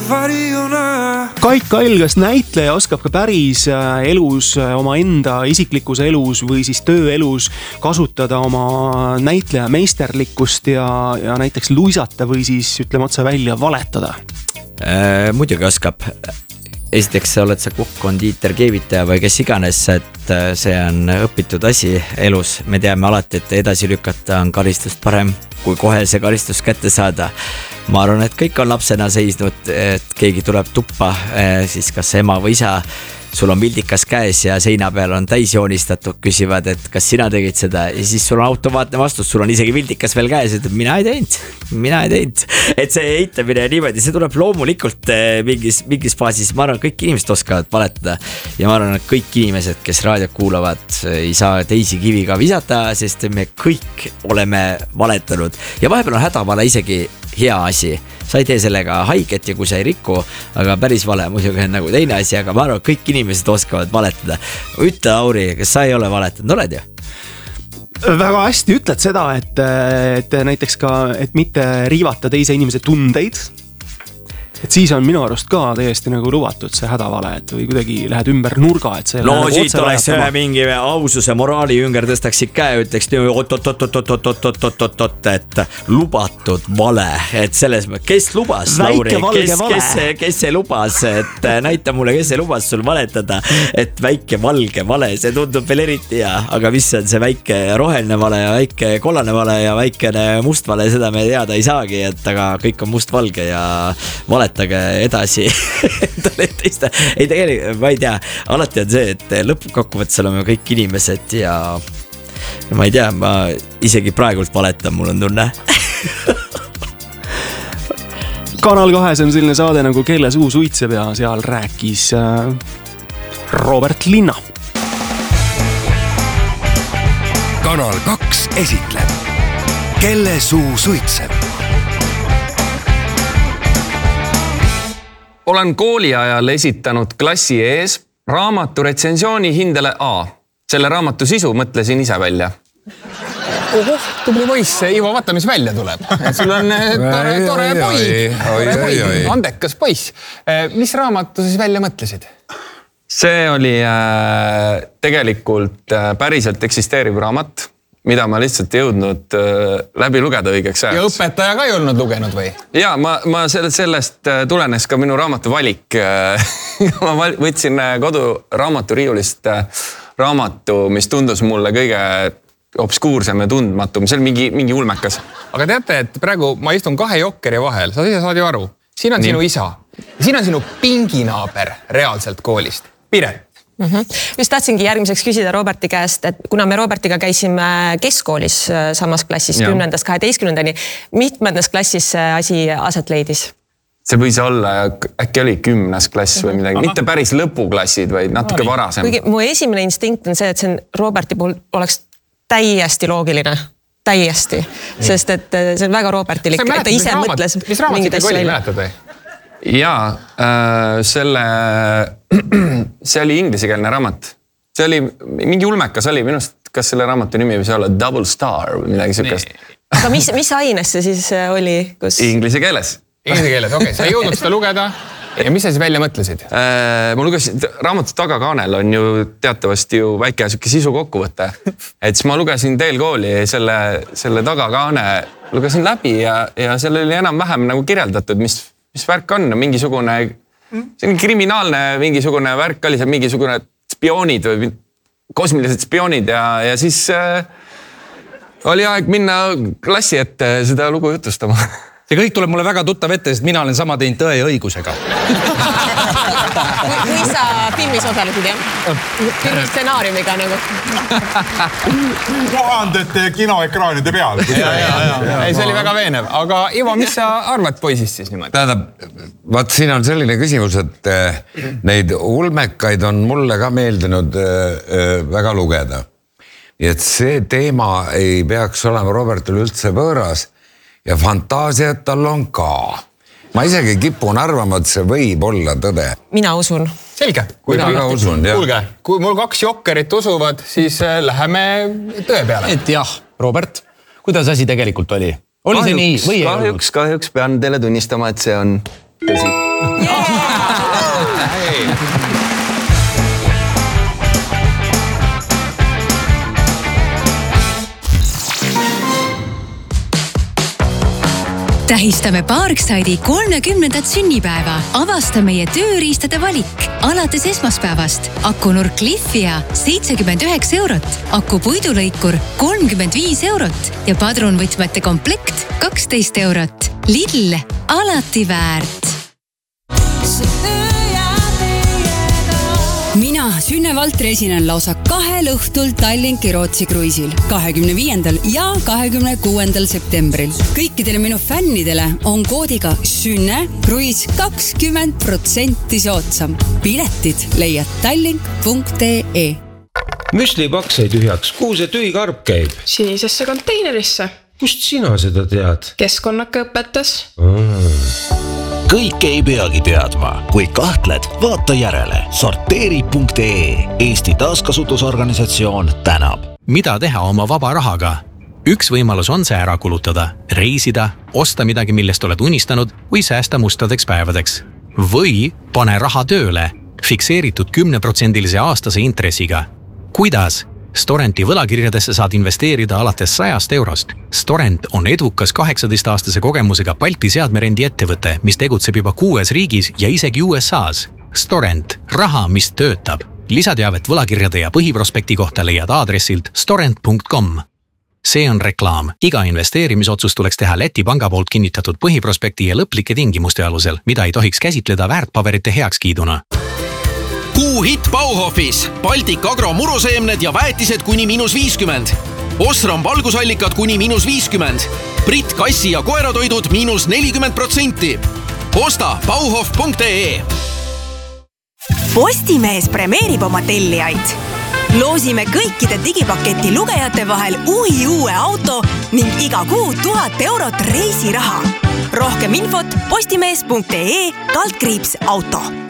Kait Kall, kas näitleja oskab ka päris elus, oma enda isiklikus elus või siis tööelus kasutada oma näitleja meisterlikkust ja näiteks luisata või siis ütleme otse välja valetada? Muidugi oskab. Esiteks oled sa kukk, kondiiter, keevitaja või kes iganes, et see on õpitud asi elus. Me teame alati, et edasi lükata on karistust parem, kui kohe see karistus kätte saada. Ma arvan, et kõik on lapsena seisnud, et keegi tuleb tuppa, siis kas ema või isa, sul on pildikas käes ja seina peal on täis joonistatud, küsivad, et kas sina tegid seda ja siis sul on automaatne vastus, sul on isegi pildikas veel käes, et mina ei teinud. Et see eitamine niimoodi, see tuleb loomulikult mingis faasis. Ma arvan, kõik inimesed oskavad valetada ja ma arvan, et kõik inimesed, kes raadiot kuulavad, ei saa teisi kiviga visata, sest me kõik oleme valetanud ja vahepeal on hädavale isegi hea asi. Sa ei tee sellega haiget ja kui sa ei riku, aga päris vale muidugi on nagu teine asi, aga ma arvan, kõik inimesed oskavad valetada. Ütle, Lauri, kas sa ei ole valetanud, oled ju? Väga hästi ütled seda, et näiteks ka, et mitte riivata teise inimese tundeid. Et siis on minu arust ka täiesti nagu lubatud see hädavale, et või kuidagi lähed ümber nurga, et see no siit oleks mingi aususe moraali ümber tõstaksid käe, ütleks et lubatud vale, et selles mõttes, kes lubas, Lauri, kes see lubas, et näita mulle, kes see lubas sul valetada, et väike valge vale, see tundub veel eriti hea, aga mis on see väike roheline vale ja väike kollane vale ja väikene must vale, seda me teada ei saagi, et aga kõik on must-valge ja valetage edasi. Ei tegelikult, ma ei tea, alati on see, et lõpukokkuvõttes oleme kõik inimesed ja ma ei tea, ma isegi praegult valetan, mul on tunne. Kanal 2 on selline saade nagu Kelle suu suitseb ja seal rääkis Robert Linna. Kanal 2 esitleb Kelle suu suitseb. Olen kooli ajal esitanud klassi ees raamatu retsensiooni hindele A. Selle raamatu sisu mõtlesin ise välja. Tubli poiss, Ivo, vaata, mis välja tuleb. Sul on tore poi, andekas poiss. Mis raamatu siis välja mõtlesid? See oli tegelikult päriselt eksisteeriv raamat, mida ma lihtsalt ei jõudnud läbi lugeda õigeks ajaks. Ja õpetaja ka ei olnud lugenud või? Ja ma sellest tulenes ka minu raamatu valik. Ma võtsin kodu raamaturiiulist raamatu, mis tundus mulle kõige obskuursem ja tundmatum. See on mingi ulmekas. Aga teate, et praegu ma istun 2 jokkeri vahel. Sa ise saad ju aru. Siin on sinu isa. Siin on sinu pinginaaber reaalselt koolist. Piret. Just tahtsingi järgmiseks küsida Roberti käest, et kuna me Robertiga käisime keskkoolis samas klassis 10-12, mitmendas klassis see asi aset leidis? See võis olla, äkki oli 10. klass või midagi, mitte päris lõpuklassid, vaid natuke varasem. Kuigi mu esimene instinkt on see, et see Roberti puhul oleks täiesti loogiline. Täiesti. Sest et see on väga Robertilik, et ta ise mõtles. Mis raamat see oli, mäletad või? Jaa, see oli inglisekeelne raamat. See oli, mingi ulmekas oli minust, kas selle raamatu nimi võis olla Double Star või midagi sükast. Aga mis aines see siis oli? Inglise keeles. Inglise keeles, okei. Sa ei jõudnud seda lugeda ja mis sa siis välja mõtlesid? Ma lugesin, raamatu tagakaanel on ju teatavasti ju väike süke sisu kokkuvõte. Et siis ma lugesin teel kooli selle tagakaane, lugesin läbi ja selle oli enam-vähem nagu kirjeldatud, mis värk on, mingisugune kriminaalne mingisugune värk oli, see mingisugune spioonid või kosmilised spioonid ja siis oli aeg minna klassi ette seda lugu jutustama. See kõik tuleb mulle väga tuttav ette, sest mina olen sama teinud Tõe ja õigusega. Kui sa filmis osalesid, jah? Filmi stsenaariumiga nagu. Tuhandete kinoekraanide peal. Ei, see oli väga veenev. Aga Ivo, mis sa arvad poisist siis niimoodi? Tähendab, vaat siin on selline küsimus, et neid ulmekaid on mulle ka meeldinud väga lugeda. Nii et see teema ei peaks olema Robertul üldse võõras ja fantaasiat tal on ka. Ma isegi kipun arvama, et see võib olla tõde. Mina usun. Selge. Mina ka usun, jah. Kuulge, kui mul 2 jokkerit usuvad, siis läheme tõe peale. Et jah, Robert, kuidas asi tegelikult oli? Oli see nii või ei olnud? Kahjuks pean teile tunnistama, et see on tõsi. Tähistame Parkside'i 30. sünnipäeva. Avasta meie tööriistade valik. Alates esmaspäevast akunurk Lifia 79 €, aku puidulõikur 35 € ja padrunvõtmete komplekt 12 €. Lidl, alati väärt. Mina, Sünne Valtri, esinen lausa 2 õhtul Tallinki Rootsi kruiisil 25. ja 26. septembril. Kõikidele minu fännidele on koodiga Sünne kruiis 20% soodsam. Piletid leiad tallink.ee. Müslipaks sai tühjaks, kuhu see tühikarp käib? Sinisesse konteinerisse. Kust sina seda tead? Keskkonnaka õpetas. Kõik ei peagi teadma. Kui kahtled, vaata järele. Sorteeri.ee. Eesti taaskasutusorganisatsioon tänab. Mida teha oma vaba rahaga? Üks võimalus on see ära kulutada, reisida, osta midagi, millest oled unistanud või säästa mustadeks päevadeks. Või pane raha tööle, fikseeritud 10% aastase intressiga. Kuidas? Storenti võlakirjadesse saad investeerida alates 100 €. Storent on edukas 18-aastase kogemusega Balti seadmerendi ettevõte, mis tegutseb juba 6 riigis ja isegi USAs. Storent, raha, mis töötab. Lisateavet võlakirjade ja põhiprospekti kohta leiad aadressilt storent.com. See on reklaam. Iga investeerimisotsus tuleks teha Läti panga poolt kinnitatud põhiprospekti ja lõplike tingimuste alusel, mida ei tohiks käsitleda väärtpaberite heakskiiduna. Kuuhitt Bauhofis. Baltic Agro muruseemned ja väetised kuni -50. Osram valgusallikad kuni -50. Brit kassi- ja koeratoidud -40%. Osta bauhof.ee. Postimees premeerib oma tellijaid. Loosime kõikide digipaketi lugejate vahel uue auto ning iga kuu 1000 € reisiraha. Rohkem infot postimees.ee/auto.